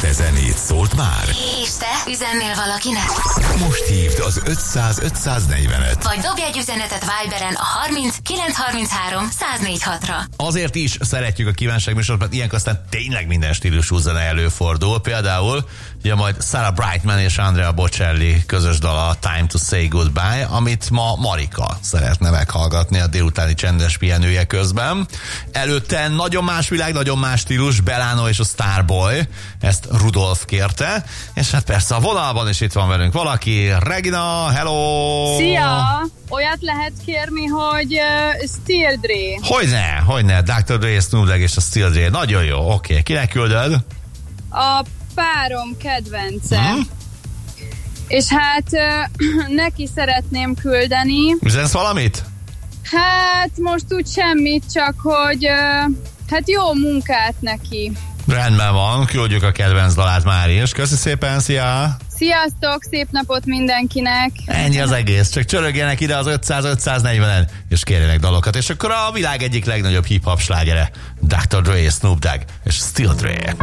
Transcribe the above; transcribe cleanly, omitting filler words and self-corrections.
Hallott-e zenét? Szólt már? És te üzennél valakinek? Most hívd az 500-540-et. Vagy dobj egy üzenetet Viberen a 30 933 104.6-ra. Azért is szeretjük a kívánság műsort, mert ilyenkor aztán tényleg minden stílusú zene előfordul. Például ugye majd Sarah Brightman és Andrea Bocelli közös dala Time to Say Goodbye, amit ma Marika szeretne meghallgatni a délutáni csendes pihenője közben. Előtte nagyon más világ, nagyon más stílus, Belano és a Starboy, ezt Rudolf kérte, és hát persze a vonalban is itt van velünk valaki. Regina, hello! Szia! Olyat lehet kérni, hogy Still Dre. Hogyne, Dr. Dre, Snoop Dogg és a Still Dre. Nagyon jó, oké. Kinek küldöd? A párom kedvence. És hát neki szeretném küldeni. Üzensz valamit? Hát most úgy semmit, csak hogy hát jó munkát neki. Rendben van, küldjük a kedvenc dalát már is. Köszi szépen, szia! Sziasztok, szép napot mindenkinek! Ennyi az egész, csak csörögjenek ide az 500-540-en, és kérjenek dalokat, és akkor a világ egyik legnagyobb hip-hop slágere, Dr. Dre, Snoop Dogg és Still Dre.